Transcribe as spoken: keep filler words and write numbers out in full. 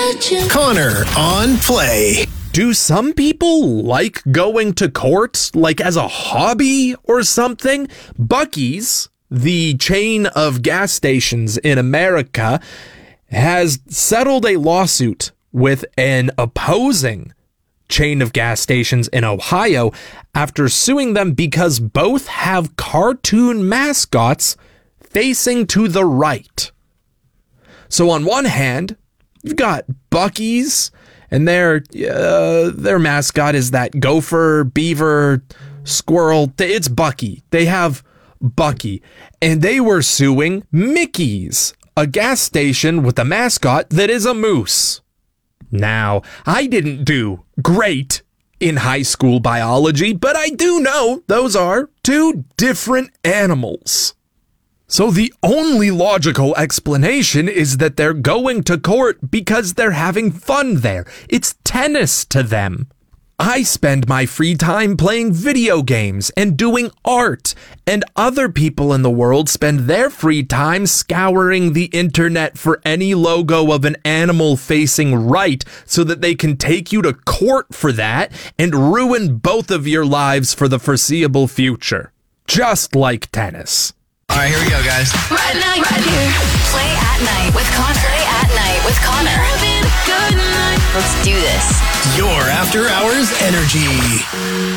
Connor on Play. Do some people like going to court, like as a hobby or something? Buc-ee's, the chain of gas stations in America, has settled a lawsuit with an opposing chain of gas stations in Ohio after suing them because both have cartoon mascots facing to the right. So on one hand, you've got Buc-ee's, and their uh, their mascot is that gopher, beaver, squirrel. It's Buc-ee. They have Buc-ee. And they were suing Mickey's, a gas station with a mascot that is a moose. Now, I didn't do great in high school biology, but I do know those are two different animals. So the only logical explanation is that they're going to court because they're having fun there. It's tennis to them. I spend my free time playing video games and doing art, and other people in the world spend their free time scouring the internet for any logo of an animal facing right so that they can take you to court for that and ruin both of your lives for the foreseeable future. Just like tennis. All right, here we go, guys. Right now, right here. Play at night with Connor. Play at night with Connor. Let's do this. Your after hours energy.